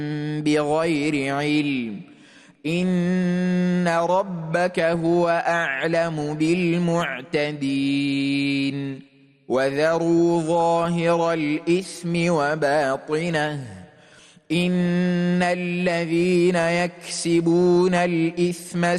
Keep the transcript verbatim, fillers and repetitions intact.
بغير علم إن ربك هو أعلم بالمعتدين وذروا ظاهر الإثم وباطنه إن الذين يكسبون الإثم